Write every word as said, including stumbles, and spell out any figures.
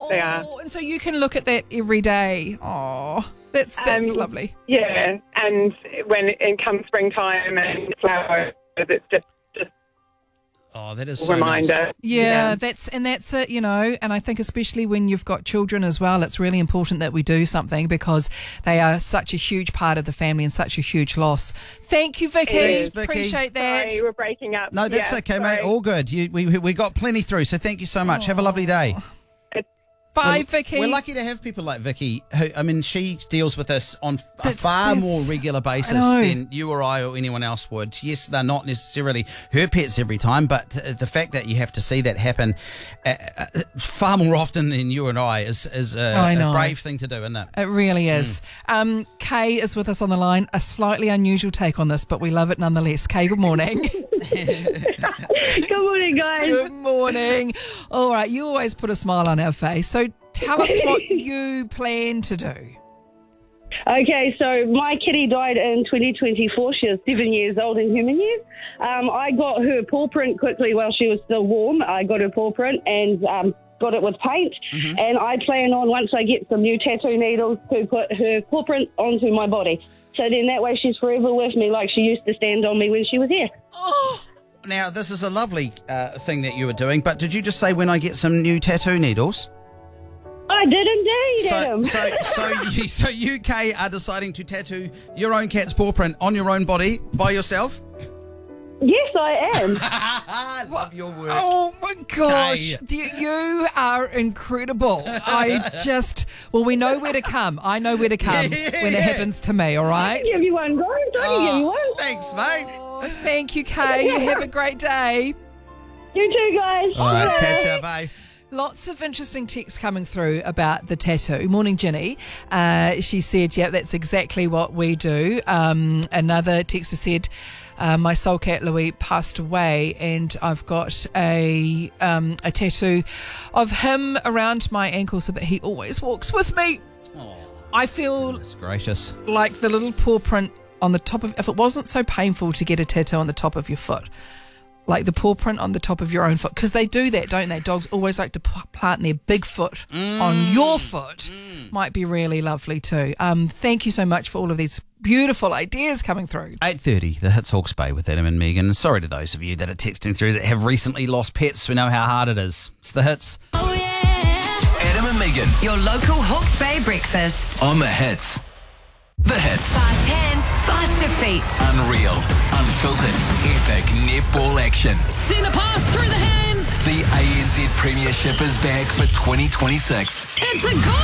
they are. And so you can look at that every day. Oh, that's that's Um, lovely. Yeah, and when it comes springtime and flowers, it's just just Oh, that is a so reminder. nice. Yeah, that's and that's it, you know, and I think especially when you've got children as well, it's really important that we do something because they are such a huge part of the family and such a huge loss. Thank you, Vicky. It is, Vicky. Appreciate that. Sorry, we're breaking up. No, that's Yeah, okay, sorry. mate. All good. You, we we got plenty through, so thank you so much. Have a lovely day. Bye, We're- Vicky. We're lucky to have people like Vicky, who, I mean, she deals with this on a That's- far that's- more regular basis I know. than you or I or anyone else would. Yes, they're not necessarily her pets every time, but uh, the fact that you have to see that happen uh, uh, far more often than you and I is, is a, I a know. brave thing to do, isn't it? It really is. Mm. Um, Kay is with us on the line. A slightly unusual take on this, but we love it nonetheless. Kay, good morning. Good morning, guys. Good morning. All right, you always put a smile on our face. So tell us what you plan to do. Okay, so my kitty died in twenty twenty-four. She was seven years old in human years. Um, I got her paw print quickly while she was still warm. I got her paw print and um, got it with paint. Mm-hmm. And I plan on, once I get some new tattoo needles, to put her paw print onto my body. So then that way she's forever with me like she used to stand on me when she was here. Oh, Now, this is a lovely uh, thing that you were doing, but did you just say when I get some new tattoo needles? I did indeed, So, Adam. so, so, you, so U K are deciding to tattoo your own cat's paw print on your own body by yourself? Yes, I am. I love your work. oh my gosh. Kay. You, you are incredible. I just, well, we know where to come. I know where to come when it happens to me, all right? Give you one, guys. I can give you one. Thanks, mate. Oh, thank you, Kay. You have a great day. You too, guys. All right, Bye. catch ya, bye. Lots of interesting texts coming through about the tattoo. Morning, Ginny. Uh, she said, yeah, that's exactly what we do. Um, another texter said, uh, my soul cat Louis passed away and I've got a um, a tattoo of him around my ankle so that he always walks with me. Oh, I feel goodness gracious. like the little paw print on the top of, if it wasn't so painful to get a tattoo on the top of your foot, like the paw print on the top of your own foot, because they do that, don't they? Dogs always like to p- plant their big foot Mm. on your foot. Mm. Might be really lovely too. Um, thank you so much for all of these beautiful ideas coming through. eight thirty, the Hits Hawke's Bay with Adam and Megan. Sorry to those of you that are texting through that have recently lost pets. We know how hard it is. It's the Hits. Oh yeah. Adam and Megan Your local Hawke's Bay breakfast. on the Hits. The Hits. Fast hands, faster feet. Unreal, unfiltered, epic netball action. Centre pass through the hands. The A N Z Premiership is back for twenty twenty-six. It's a goal.